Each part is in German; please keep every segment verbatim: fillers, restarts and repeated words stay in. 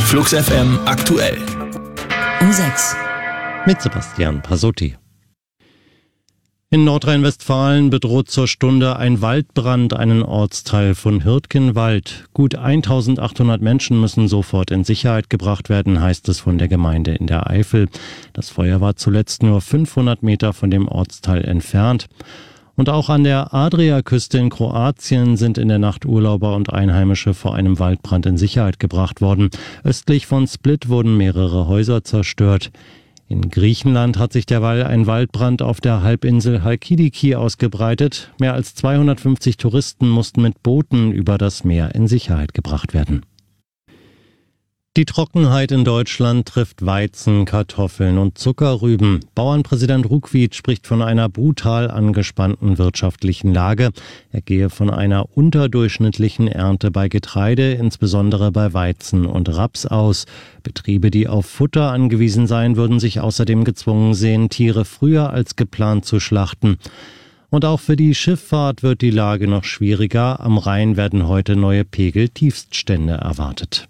Flux F M aktuell. Um sechs. Mit Sebastian Pasotti. In Nordrhein-Westfalen bedroht zur Stunde ein Waldbrand einen Ortsteil von Hürtgenwald. Gut eintausendachthundert Menschen müssen sofort in Sicherheit gebracht werden, heißt es von der Gemeinde in der Eifel. Das Feuer war zuletzt nur fünfhundert Meter von dem Ortsteil entfernt. Und auch an der Adriaküste in Kroatien sind in der Nacht Urlauber und Einheimische vor einem Waldbrand in Sicherheit gebracht worden. Östlich von Split wurden mehrere Häuser zerstört. In Griechenland hat sich derweil ein Waldbrand auf der Halbinsel Halkidiki ausgebreitet. Mehr als zweihundertfünfzig Touristen mussten mit Booten über das Meer in Sicherheit gebracht werden. Die Trockenheit in Deutschland trifft Weizen, Kartoffeln und Zuckerrüben. Bauernpräsident Ruckwied spricht von einer brutal angespannten wirtschaftlichen Lage. Er gehe von einer unterdurchschnittlichen Ernte bei Getreide, insbesondere bei Weizen und Raps aus. Betriebe, die auf Futter angewiesen seien, würden sich außerdem gezwungen sehen, Tiere früher als geplant zu schlachten. Und auch für die Schifffahrt wird die Lage noch schwieriger. Am Rhein werden heute neue Pegel-Tiefststände erwartet.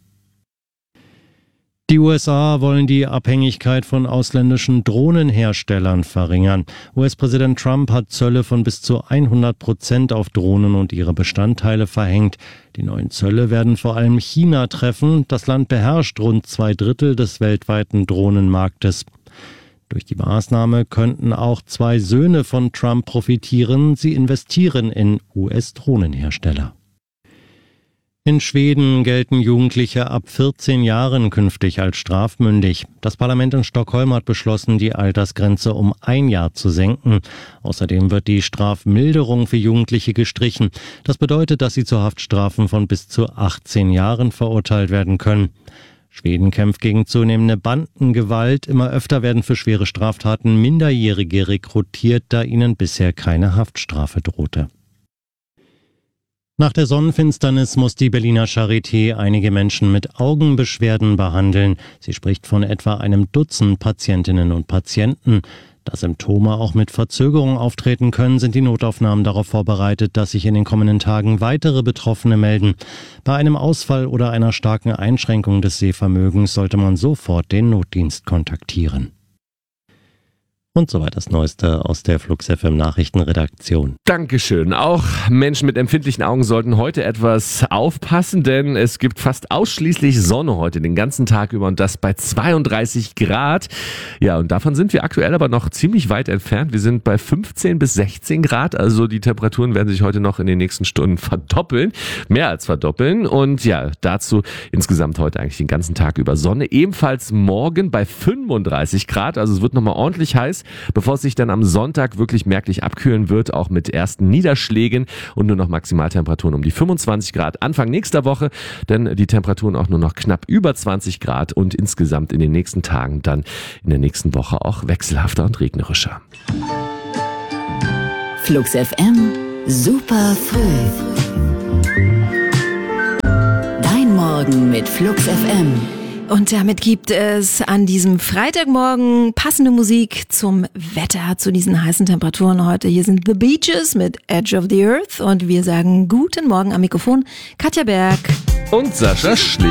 Die U S A wollen die Abhängigkeit von ausländischen Drohnenherstellern verringern. U S-Präsident Trump hat Zölle von bis zu hundert Prozent auf Drohnen und ihre Bestandteile verhängt. Die neuen Zölle werden vor allem China treffen. Das Land beherrscht rund zwei Drittel des weltweiten Drohnenmarktes. Durch die Maßnahme könnten auch zwei Söhne von Trump profitieren. Sie investieren in U S-Drohnenhersteller. In Schweden gelten Jugendliche ab vierzehn Jahren künftig als strafmündig. Das Parlament in Stockholm hat beschlossen, die Altersgrenze um ein Jahr zu senken. Außerdem wird die Strafmilderung für Jugendliche gestrichen. Das bedeutet, dass sie zu Haftstrafen von bis zu achtzehn Jahren verurteilt werden können. Schweden kämpft gegen zunehmende Bandengewalt. Immer öfter werden für schwere Straftaten Minderjährige rekrutiert, da ihnen bisher keine Haftstrafe drohte. Nach der Sonnenfinsternis muss die Berliner Charité einige Menschen mit Augenbeschwerden behandeln. Sie spricht von etwa einem Dutzend Patientinnen und Patienten. Da Symptome auch mit Verzögerung auftreten können, sind die Notaufnahmen darauf vorbereitet, dass sich in den kommenden Tagen weitere Betroffene melden. Bei einem Ausfall oder einer starken Einschränkung des Sehvermögens sollte man sofort den Notdienst kontaktieren. Und soweit das Neueste aus der Flux F M Nachrichtenredaktion. Dankeschön. Auch Menschen mit empfindlichen Augen sollten heute etwas aufpassen, denn es gibt fast ausschließlich Sonne heute den ganzen Tag über und das bei zweiunddreißig Grad. Ja, und davon sind wir aktuell aber noch ziemlich weit entfernt. Wir sind bei fünfzehn bis sechzehn Grad, also die Temperaturen werden sich heute noch in den nächsten Stunden verdoppeln, mehr als verdoppeln. Und ja, dazu insgesamt heute eigentlich den ganzen Tag über Sonne. Ebenfalls morgen bei fünfunddreißig Grad, also es wird nochmal ordentlich heiß, bevor es sich dann am Sonntag wirklich merklich abkühlen wird, auch mit ersten Niederschlägen und nur noch Maximaltemperaturen um die fünfundzwanzig Grad Anfang nächster Woche, denn die Temperaturen auch nur noch knapp über zwanzig Grad und insgesamt in den nächsten Tagen dann in der nächsten Woche auch wechselhafter und regnerischer. Flux F M, super früh. Dein Morgen mit Flux F M. Und damit gibt es an diesem Freitagmorgen passende Musik zum Wetter, zu diesen heißen Temperaturen heute. Hier sind The Beaches mit Edge of the Earth und wir sagen guten Morgen am Mikrofon Katja Berg Und Sascha Schli.